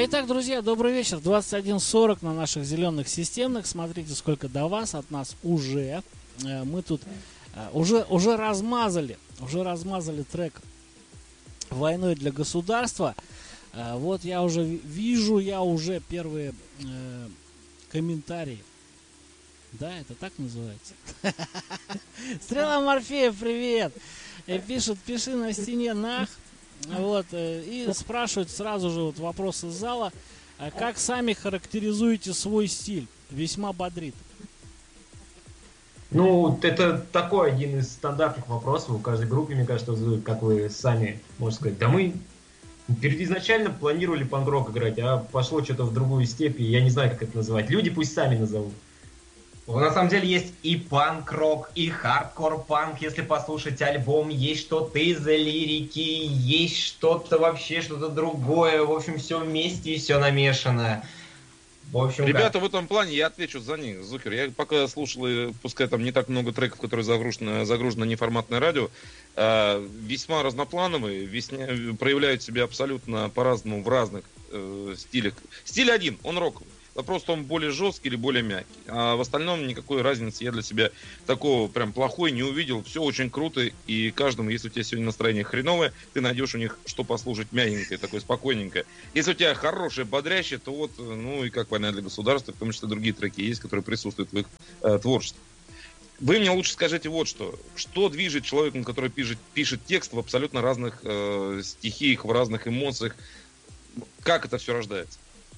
Итак, друзья, добрый вечер. 21:40 на наших зеленых системных. Смотрите, сколько до вас, от нас уже. Мы тут уже размазали трек «Войной для государства». Вот я уже вижу, первые комментарии. Да, это так называется? Стрела Морфеев, привет! Пишет, пиши на стене нах. Вот, и спрашивают сразу же вот вопрос из зала. Как сами характеризуете свой стиль? Весьма бодрит. Ну, это такой один из стандартных вопросов у каждой группы, мне кажется, как вы сами можете сказать. Да мы изначально планировали панк-рок играть, а пошло что-то в другую степь, и я не знаю, как это называть. Люди пусть сами назовут. На самом деле есть и панк-рок, и хардкор-панк, если послушать альбом, есть что-то из-за лирики, есть что-то вообще, что-то другое, в общем, все вместе и все намешано. В общем, ребята, в этом плане я отвечу за них, Зукер. Я пока слушал, пускай там не так много треков, которые загружено неформатное радио, весьма разноплановые, проявляют себя абсолютно по-разному в разных стилях. Стиль один, он роковый. Просто он более жесткий или более мягкий. А в остальном никакой разницы я для себя такого прям плохой не увидел. Все очень круто. И каждому, если у тебя сегодня настроение хреновое, ты найдешь у них что послушать мягенькое, такое спокойненькое. Если у тебя хорошее, бодрящее, то вот, ну и как «Война для государства», в том числе другие треки есть, которые присутствуют в их творчестве. Вы мне лучше скажите вот что. Что движет человеком, который пишет текст в абсолютно разных стихиях, в разных эмоциях? Как это все рождается?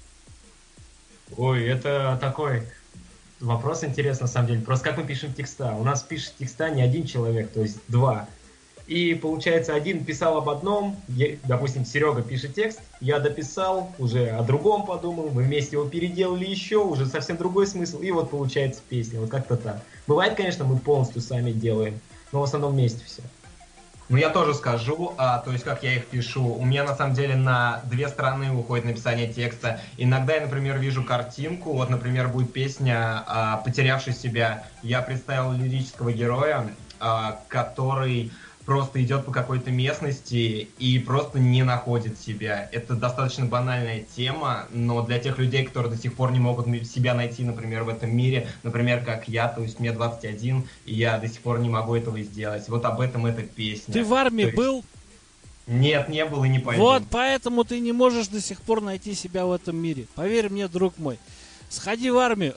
Ой, это такой вопрос интересный, на самом деле. Просто как мы пишем текста? У нас пишет текста не один человек, то есть два. И получается, один писал об одном, допустим, Серега пишет текст, я дописал, уже о другом подумал, мы вместе его переделали еще, уже совсем другой смысл, и вот получается песня, вот как-то так. Бывает, конечно, мы полностью сами делаем, но в основном вместе все. Ну, я тоже скажу, то есть, как я их пишу. У меня, на самом деле, на две стороны уходит написание текста. Иногда я, например, вижу картинку, вот, например, будет песня «Потерявший себя». Я представил лирического героя, который просто идет по какой-то местности и просто не находит себя. Это достаточно банальная тема, но для тех людей, которые до сих пор не могут себя найти, например, в этом мире, например, как я, то есть мне 21, и я до сих пор не могу этого сделать. Вот об этом эта песня. Ты в армии был? Нет, не был и не пойду. Вот поэтому ты не можешь до сих пор найти себя в этом мире. Поверь мне, друг мой. Сходи в армию,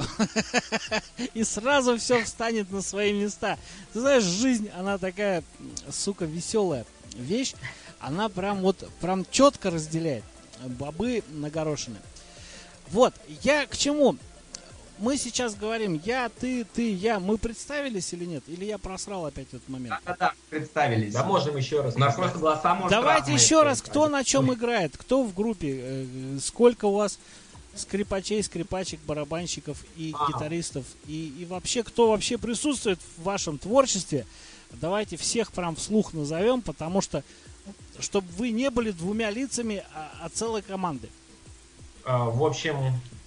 и сразу все встанет на свои места. Ты знаешь, жизнь, она такая, сука, веселая вещь. Она прям четко разделяет бобы на горошины. Вот, я к чему? Мы сейчас говорим, я, ты, я. Мы представились или нет? Или я просрал опять этот момент? Да, представились. Да, можем еще раз. У нас просто голоса, может, давайте еще раз, кто на чем играет, кто в группе, сколько у вас скрипачей, скрипачек, барабанщиков и гитаристов, и вообще, кто вообще присутствует в вашем творчестве. Давайте всех прям вслух назовем, потому что, чтобы вы не были двумя лицами, а целой командой. В общем,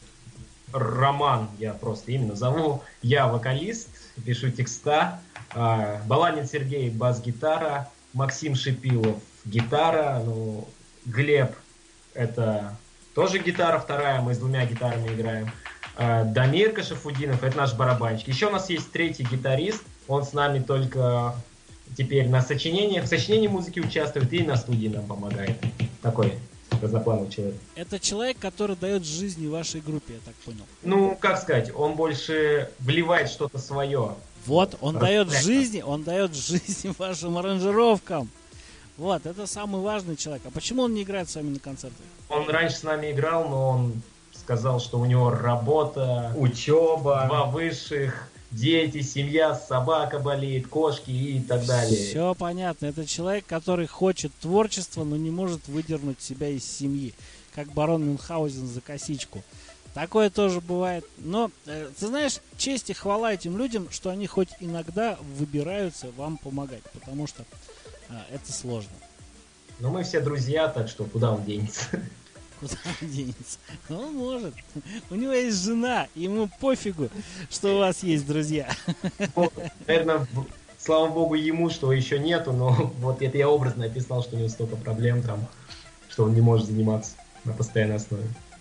Роман, я просто именно зову, я вокалист, пишу текста, Баланин Сергей бас-гитара, Максим Шипилов гитара, Глеб это тоже гитара вторая, мы с двумя гитарами играем. Дамир Кашафудинов, это наш барабанщик. Еще у нас есть третий гитарист, он с нами только теперь на сочинениях. В сочинении музыки участвует и на студии нам помогает. Такой разноплановый человек. Это человек, который дает жизни вашей группе, я так понял. Ну, как сказать, он больше вливает что-то свое. Вот, он дает жизни вашим аранжировкам. Вот, это самый важный человек. А почему он не играет с вами на концертах? Он раньше с нами играл, но он сказал, что у него работа, учеба, 2 высших, дети, семья, собака болеет, кошки и так далее. Все понятно. Это человек, который хочет творчества, но не может выдернуть себя из семьи. Как барон Мюнхгаузен за косичку. Такое тоже бывает. Но, ты знаешь, честь и хвала этим людям, что они хоть иногда выбираются вам помогать. Потому что это сложно. Но мы все друзья, так что куда он денется? Куда он денется? Он может. У него есть жена, ему пофигу, что у вас есть друзья. Ну, наверное, слава богу ему, что еще нету, но вот это я образно описал, что у него столько проблем там, что он не может заниматься на постоянной основе.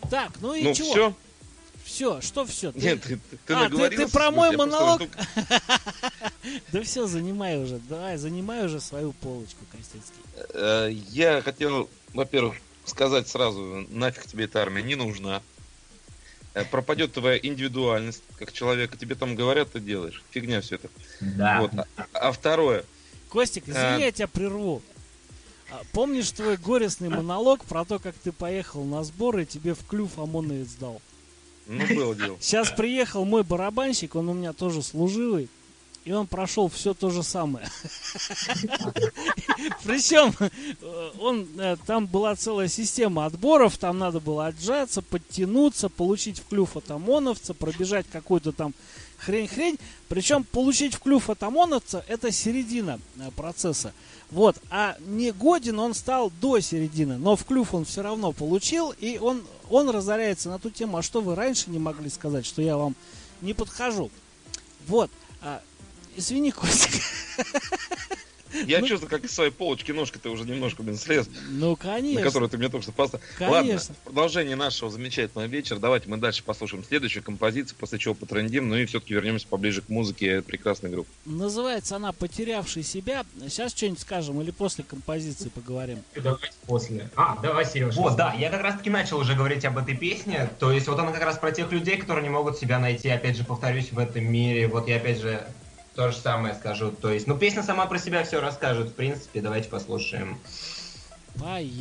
Так, ну и Ну, чего? все? Все, что все? Нет, ты наговорился. Ты про мой я просто монолог? жду. Да все, занимай уже. Давай, занимай уже свою полочку, Костецкий. Я хотел, во-первых, сказать сразу, нафиг тебе эта армия не нужна. Пропадет твоя индивидуальность как человека. Тебе там говорят, ты делаешь. Фигня все это. Да. Вот. А второе. Костик, извини, я тебя прерву. Помнишь твой горестный монолог про то, как ты поехал на сборы и тебе в клюв ОМОНовец дал? Ну, было дело. Сейчас приехал мой барабанщик, он у меня тоже служивый, и он прошел все то же самое. Причем там была целая система отборов, там надо было отжаться, подтянуться, получить в клюв от ОМОНовца, пробежать какую-то там хрень. Причем получить в клюв от ОМОНовца — это середина процесса. Вот, а негоден он стал до середины, но в клюв он все равно получил, и он разоряется на ту тему, а что вы раньше не могли сказать, что я вам не подхожу. Вот, извини, Костик. Я чувствую, как из своей полочки ножка-то уже немножко, слез. Ну, конечно. На которую ты мне только что поставил. Ладно, в продолжение нашего замечательного вечера давайте мы дальше послушаем следующую композицию, после чего потрендим, ну и все-таки вернемся поближе к музыке прекрасной группы. Называется она «Потерявший себя». Сейчас что-нибудь скажем или после композиции поговорим? Давайте после. Давай, Сереж. Вот, да, я как раз-таки начал уже говорить об этой песне. То есть вот она как раз про тех людей, которые не могут себя найти, опять же, повторюсь, в этом мире. Вот я опять же то же самое скажу. То есть, песня сама про себя все расскажет, в принципе. Давайте послушаем. Поехали.